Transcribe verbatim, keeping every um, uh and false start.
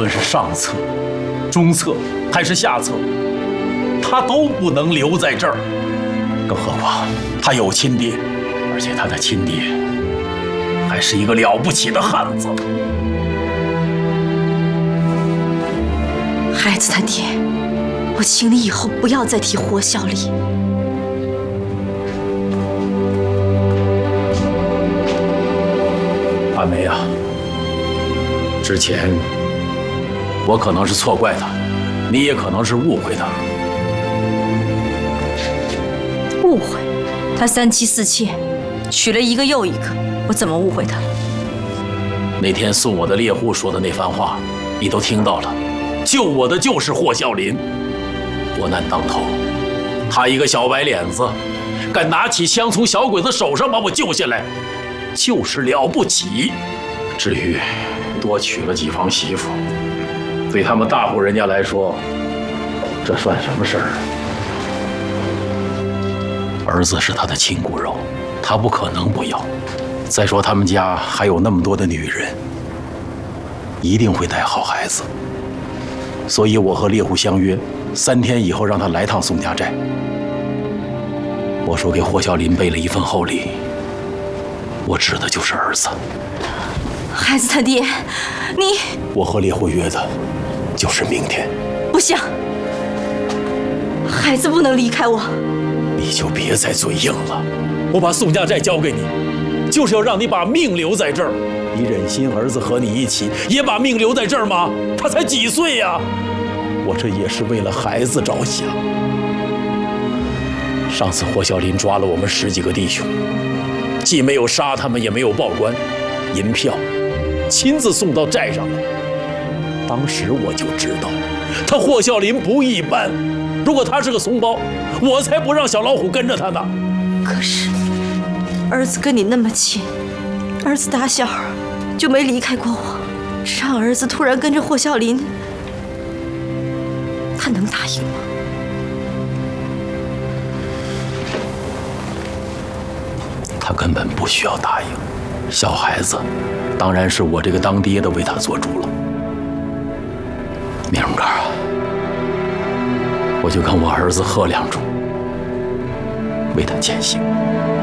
论是上策、中策还是下策，他都不能留在这儿。更何况他有亲爹，而且他的亲爹还是一个了不起的汉子。 孩子他爹，我请你以后不要再提霍小丽。 阿梅啊，之前我可能是错怪他，你也可能是误会他。 误会？他三妻四妾，娶了一个又一个，我怎么误会他了？ 那天送我的猎户说的那番话，你都听到了。救我的就是霍啸林，国难当头，他一个小白脸子，敢拿起枪从小鬼子手上把我救下来，就是了不起。至于多娶了几房媳妇，对他们大户人家来说，这算什么事儿？儿子是他的亲骨肉，他不可能不要。再说他们家还有那么多的女人，一定会带好孩子。所以我和猎户相约，三天以后让他来趟宋家寨。我说给霍啸林备了一份厚礼，我指的就是儿子。 孩子他爹，你…… 我和猎户约的就是明天。 不行，孩子不能离开我。 你就别再嘴硬了。我把宋家寨交给你，就是要让你把命留在这儿。你忍心儿子和你一起也把命留在这儿吗？他才几岁呀！我这也是为了孩子着想。上次霍啸林抓了我们十几个弟兄，既没有杀他们，也没有报官，银票亲自送到寨上来。当时我就知道，他霍啸林不一般。如果他是个怂包，我才不让小老虎跟着他呢。 可是，儿子跟你那么亲，儿子打小就没离开过我，让儿子突然跟着霍啸林，他能答应吗？ 他根本不需要答应。小孩子，当然是我这个当爹的为他做主了。明儿个儿，我就跟我儿子喝两盅，为他践行。